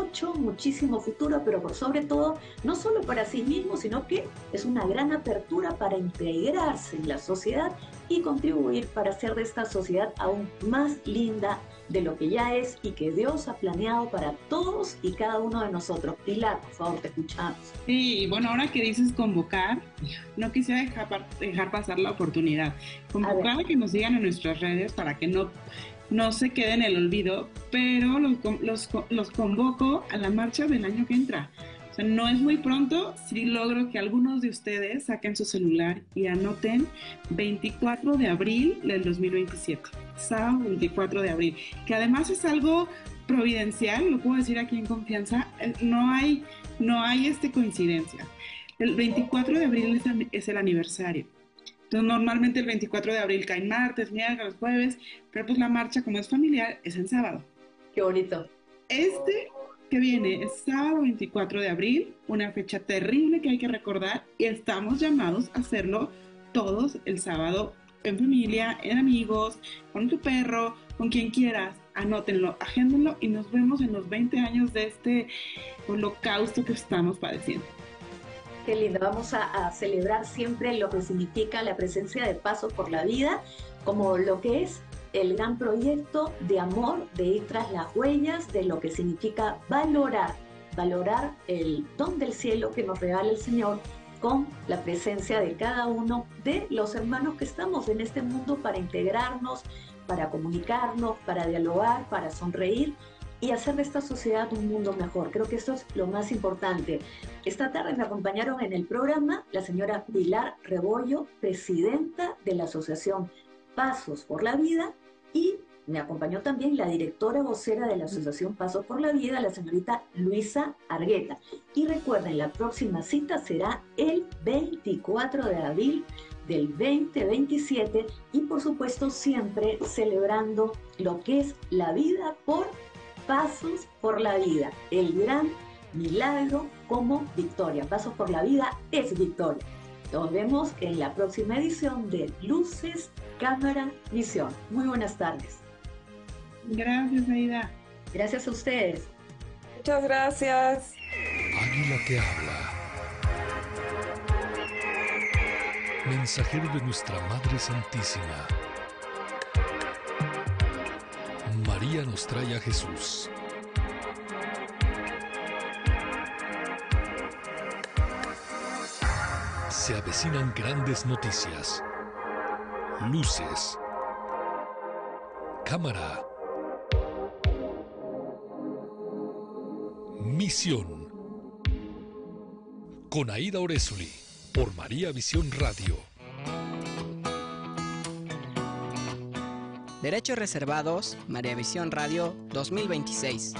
muchísimo futuro, pero por sobre todo, no solo para sí mismo, sino que es una gran apertura para integrarse en la sociedad y contribuir para hacer de esta sociedad aún más linda de lo que ya es y que Dios ha planeado para todos y cada uno de nosotros. Pilar, por favor, te escuchamos. Sí, y bueno, ahora que dices convocar, no quisiera dejar pasar la oportunidad. Convocar a que nos sigan en nuestras redes para que no se quede en el olvido, pero los convoco a la marcha del año que entra. O sea, no es muy pronto, sí logro que algunos de ustedes saquen su celular y anoten 24 de abril del 2027, sábado 24 de abril, que además es algo providencial, lo puedo decir aquí en confianza, no hay coincidencia. El 24 de abril es el aniversario. Entonces, normalmente el 24 de abril cae martes, miércoles, jueves, pero pues la marcha, como es familiar, es en sábado. Qué bonito. Este que viene es sábado 24 de abril, una fecha terrible que hay que recordar, y estamos llamados a hacerlo todos el sábado en familia, en amigos, con tu perro, con quien quieras. Anótenlo, agéndenlo y nos vemos en los 20 años de este holocausto que estamos padeciendo. Qué lindo, vamos a celebrar siempre lo que significa la presencia de Pasos por la Vida, como lo que es el gran proyecto de amor, de ir tras las huellas, de lo que significa valorar el don del cielo que nos regala el Señor con la presencia de cada uno de los hermanos que estamos en este mundo para integrarnos, para comunicarnos, para dialogar, para sonreír y hacer de esta sociedad un mundo mejor. Creo que esto es lo más importante. Esta tarde me acompañaron en el programa la señora Pilar Rebollo, presidenta de la Asociación Pasos por la Vida, y me acompañó también la directora vocera de la Asociación Pasos por la Vida, la señorita Luisa Argueta. Y recuerden, la próxima cita será el 24 de abril del 2027 y por supuesto siempre celebrando lo que es la vida por Pasos por la Vida, el gran milagro como victoria. Pasos por la Vida es victoria. Nos vemos en la próxima edición de Luces, Cámara, Visión. Muy buenas tardes. Gracias, Aida. Gracias a ustedes. Muchas gracias. Águila que habla. Mensajero de nuestra Madre Santísima. María nos trae a Jesús. Se avecinan grandes noticias. Luces. Cámara. Misión. Con Aida Orezuli. Por María Visión Radio. Derechos reservados, María Visión Radio 2026.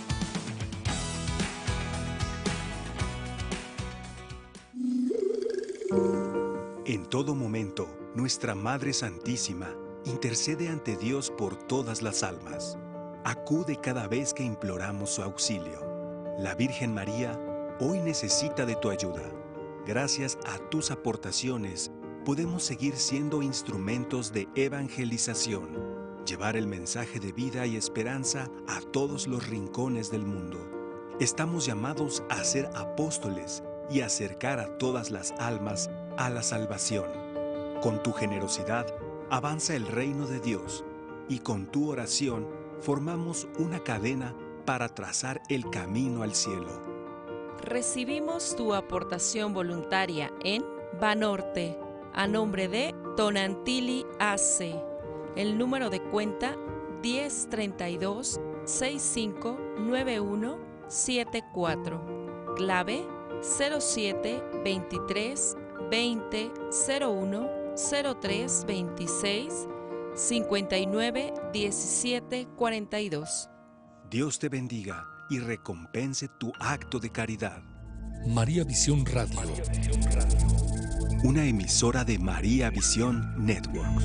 En todo momento, nuestra Madre Santísima intercede ante Dios por todas las almas. Acude cada vez que imploramos su auxilio. La Virgen María hoy necesita de tu ayuda. Gracias a tus aportaciones, podemos seguir siendo instrumentos de evangelización, llevar el mensaje de vida y esperanza a todos los rincones del mundo. Estamos llamados a ser apóstoles y acercar a todas las almas a la salvación. Con tu generosidad, avanza el reino de Dios y con tu oración formamos una cadena para trazar el camino al cielo. Recibimos tu aportación voluntaria en Banorte, a nombre de Tonantili AC. El número de cuenta 1032-659174. Clave 0723 20 01 03 26 59 17 42. Dios te bendiga y recompense tu acto de caridad. María Visión Radio. Una emisora de María Visión Network.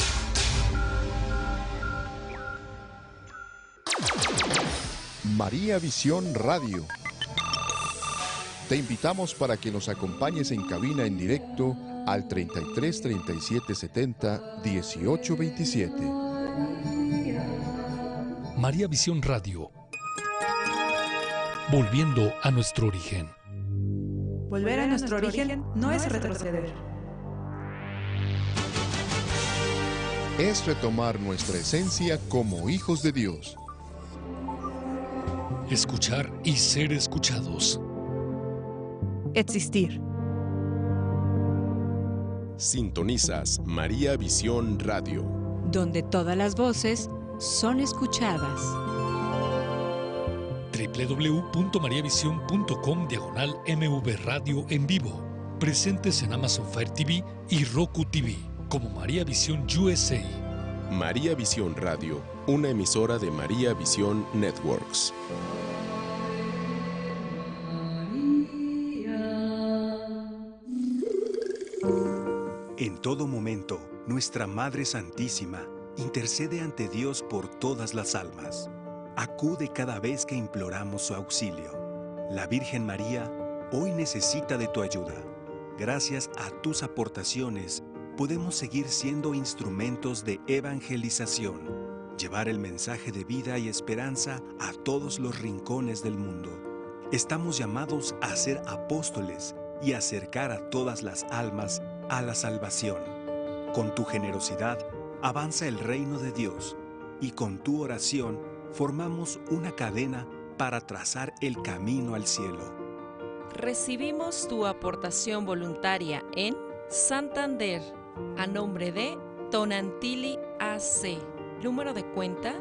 María Visión Radio. Te invitamos para que nos acompañes en cabina en directo al 33 37 70 18 27. María Visión Radio. volviendo a nuestro origen. Volver a nuestro origen no es retroceder. Es retomar nuestra esencia como hijos de Dios. Escuchar y ser escuchados. Existir. Sintonizas María Visión Radio, donde todas las voces son escuchadas. www.mariavision.com/MV Radio en vivo. Presentes en Amazon Fire TV y Roku TV como María Visión USA. María Visión Radio, una emisora de María Visión Networks. En todo momento, nuestra Madre Santísima intercede ante Dios por todas las almas. Acude cada vez que imploramos su auxilio. La Virgen María hoy necesita de tu ayuda. Gracias a tus aportaciones, podemos seguir siendo instrumentos de evangelización, llevar el mensaje de vida y esperanza a todos los rincones del mundo. Estamos llamados a ser apóstoles y acercar a todas las almas a la salvación. Con tu generosidad, avanza el reino de Dios y con tu oración formamos una cadena para trazar el camino al cielo. Recibimos tu aportación voluntaria en Santander, a nombre de Tonantilli AC. Número de cuenta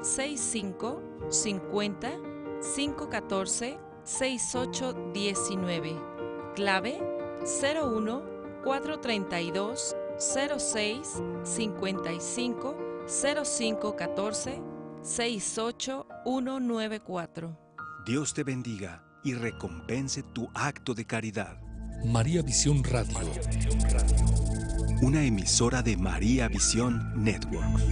6550-514-6819. Clave 01-432 06 55 05 14 68194. Dios te bendiga y recompense tu acto de caridad. María Visión Radio. Una emisora de María Visión Network.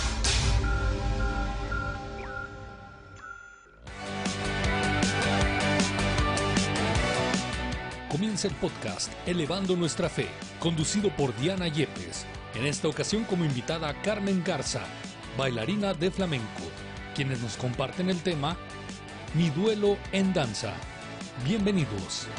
Comienza el podcast Elevando Nuestra Fe, conducido por Diana Yepes. En esta ocasión como invitada Carmen Garza, bailarina de flamenco, quienes nos comparten el tema Mi duelo en danza. Bienvenidos.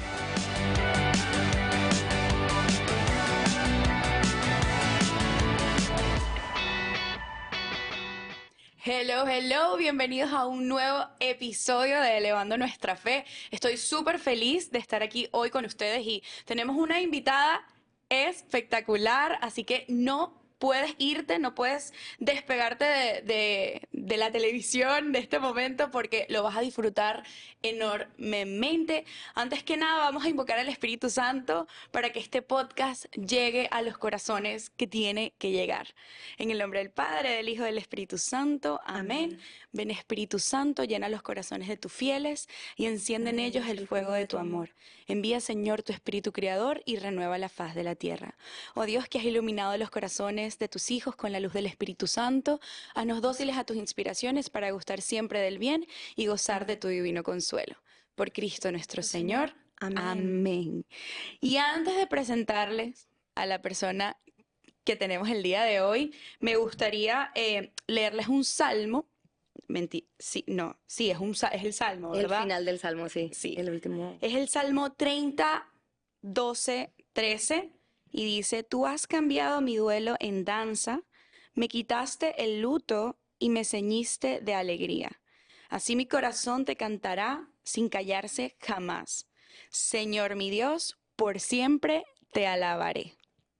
Hello, bienvenidos a un nuevo episodio de Elevando Nuestra Fe. Estoy súper feliz de estar aquí hoy con ustedes y tenemos una invitada espectacular, así que no puedes irte, no puedes despegarte de la televisión de este momento porque lo vas a disfrutar enormemente. Antes que nada, vamos a invocar al Espíritu Santo para que este podcast llegue a los corazones que tiene que llegar. En el nombre del Padre, del Hijo y del Espíritu Santo. Amén. Ven, Espíritu Santo, llena los corazones de tus fieles y enciende en ellos el fuego de tu amor. Envía, Señor, tu Espíritu Creador y renueva la faz de la tierra. Oh Dios, que has iluminado los corazones de tus hijos con la luz del Espíritu Santo, haznos dóciles a tus inspiraciones para gustar siempre del bien y gozar de tu divino consuelo. Por Cristo nuestro Señor. Amén. Amén. Y antes de presentarles a la persona que tenemos el día de hoy, me gustaría leerles un salmo. Es el salmo, ¿verdad? El final del salmo, sí. El último. Es el Salmo 30, 12, 13 y dice: Tú has cambiado mi duelo en danza, me quitaste el luto y me ceñiste de alegría. Así mi corazón te cantará sin callarse jamás. Señor mi Dios, por siempre te alabaré.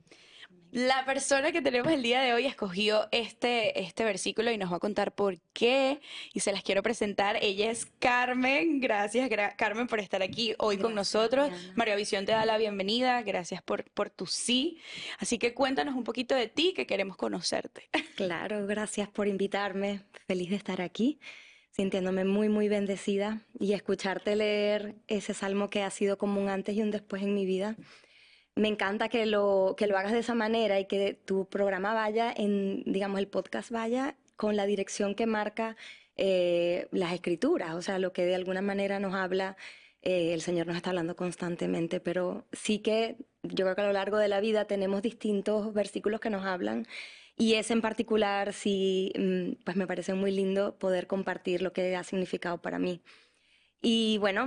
La persona que tenemos el día de hoy escogió este versículo y nos va a contar por qué, y se las quiero presentar. Ella es Carmen. Gracias, Carmen, por estar aquí hoy con nosotros. Diana. María Visión te da la bienvenida. Gracias por tu sí. Así que cuéntanos un poquito de ti, que queremos conocerte. Claro, gracias por invitarme. Feliz de estar aquí, sintiéndome muy, muy bendecida, y escucharte leer ese salmo que ha sido como un antes y un después en mi vida. Me encanta que lo hagas de esa manera y que tu programa vaya digamos, el podcast vaya con la dirección que marca las escrituras, o sea, lo que de alguna manera nos habla, el Señor nos está hablando constantemente, pero sí que yo creo que a lo largo de la vida tenemos distintos versículos que nos hablan, y ese en particular sí, pues me parece muy lindo poder compartir lo que ha significado para mí. Y bueno,